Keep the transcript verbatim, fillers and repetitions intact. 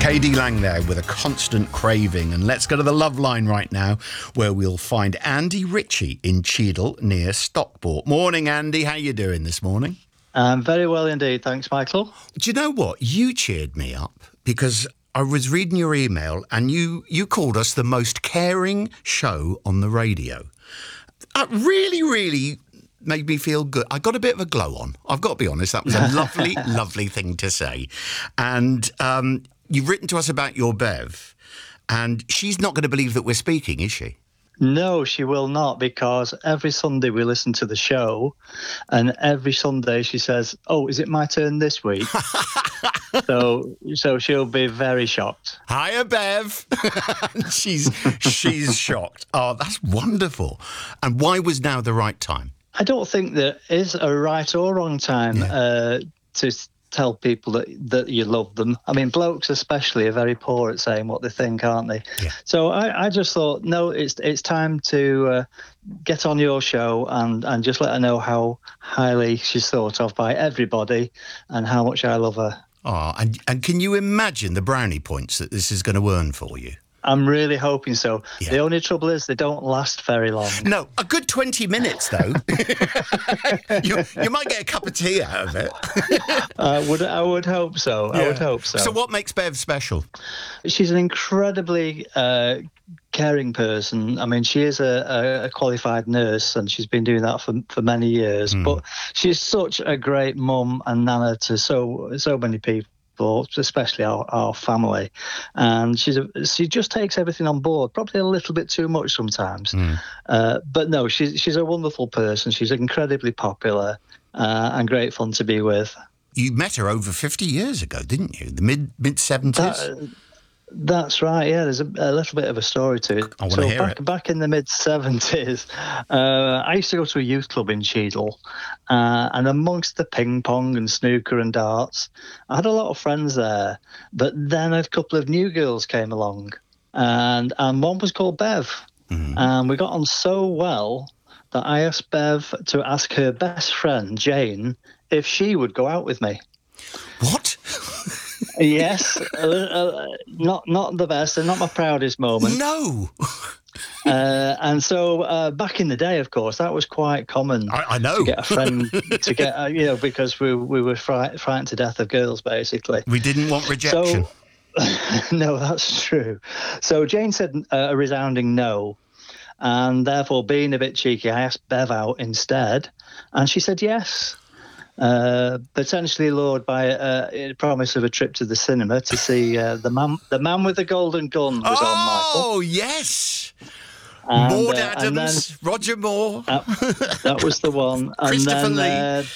K D Lang there with A Constant Craving. And let's go to the love line right now, where we'll find Andy Ritchie in Cheadle near Stockport. Morning, Andy. How you doing this morning? Um, very well indeed. Thanks, Michael. Do you know what? You cheered me up because I was reading your email and you, you called us the most caring show on the radio. That really, really made me feel good. I got a bit of a glow on. I've got to be honest. That was a lovely, lovely thing to say. And um, you've written to us about your Bev, and she's not going to believe that we're speaking, is she? No, she will not, because every Sunday we listen to the show, and every Sunday she says, "Oh, is it my turn this week?" so, so she'll be very shocked. Hiya, Bev. she's she's shocked. Oh, that's wonderful. And why was now the right time? I don't think there is a right or wrong time yeah. uh, to tell people that, that you love them. I mean, blokes especially are very poor at saying what they think, aren't they? Yeah. So I, I just thought, no, it's it's time to uh, get on your show and, and just let her know how highly she's thought of by everybody and how much I love her. Oh, and, and can you imagine the brownie points that this is going to earn for you? I'm really hoping so. Yeah. The only trouble is they don't last very long. No, a good twenty minutes, though. you, you might get a cup of tea out of it. I would I would hope so. Yeah. I would hope so. So what makes Bev special? She's an incredibly uh, caring person. I mean, she is a, a qualified nurse, and she's been doing that for, for many years. Mm. But she's such a great mum and nana to so so many people, especially our, our family, and she's a, she just takes everything on board, probably a little bit too much sometimes. Mm. Uh, but no, she's she's a wonderful person. She's incredibly popular uh, and great fun to be with. You met her over fifty years ago, didn't you? The mid mid seventies. That, That's right, yeah. There's a, a little bit of a story to it. I want so to hear back, it. Back in the mid-seventies, uh, I used to go to a youth club in Cheadle, uh, and amongst the ping pong and snooker and darts, I had a lot of friends there. But then a couple of new girls came along, and, and one was called Bev. Mm-hmm. And we got on so well that I asked Bev to ask her best friend, Jane, if she would go out with me. What? Yes, uh, uh, not not the best and not my proudest moment. No. uh, and so uh, back in the day, of course, that was quite common. I, I know. To get a friend to get, uh, you know, because we we were fright, frightened to death of girls, basically. We didn't want rejection. So, no, that's true. So Jane said uh, a resounding no, and therefore, being a bit cheeky, I asked Bev out instead, and she said yes. Uh, potentially lured by uh, a promise of a trip to the cinema to see uh, the man, the man with the golden gun was oh, on, Michael. Oh yes, and, Maud uh, Adams, then, Roger Moore. That, that was the one. And Christopher then, Lee.